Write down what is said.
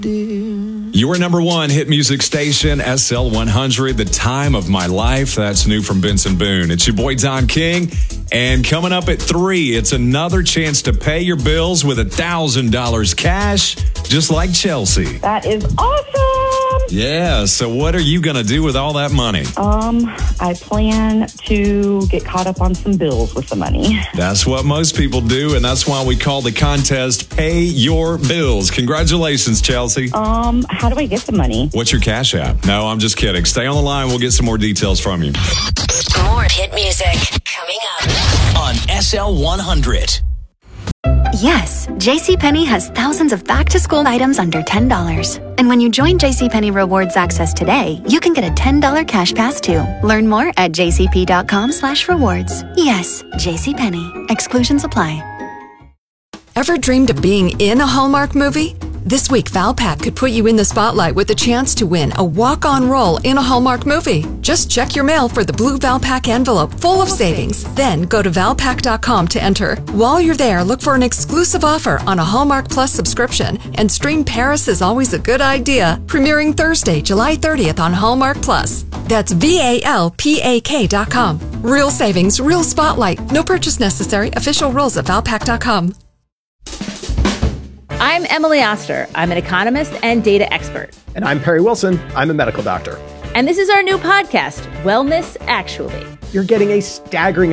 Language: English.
Your number one hit music station, SL100, The Time of My Life. That's new from Benson Boone. It's your boy, Don King. And coming up at 3, it's another chance to pay your bills with $1,000 cash, just like Chelsea. That is awesome. Yeah, so what are you going to do with all that money? I plan to get caught up on some bills with the money. That's what most people do, and that's why we call the contest Pay Your Bills. Congratulations, Chelsea. How do I get the money? What's your Cash App? No, I'm just kidding. Stay on the line. We'll get some more details from you. More hit music coming up on SL100. Yes, JCPenney has thousands of back-to-school items under $10. And when you join JCPenney Rewards Access today, you can get a $10 cash pass too. Learn more at jcp.com/rewards. Yes, JCPenney. Exclusions apply. Ever dreamed of being in a Hallmark movie? This week, Valpak could put you in the spotlight with a chance to win a walk-on role in a Hallmark movie. Just check your mail for the blue Valpak envelope full of savings. Then go to valpak.com to enter. While you're there, look for an exclusive offer on a Hallmark Plus subscription and stream Paris is Always a Good Idea, premiering Thursday, July 30th on Hallmark Plus. That's VALPAK.com. Real savings, real spotlight. No purchase necessary. Official rules at valpak.com. I'm Emily Oster. I'm an economist and data expert. And I'm Perry Wilson. I'm a medical doctor. And this is our new podcast, Wellness Actually. You're getting a staggering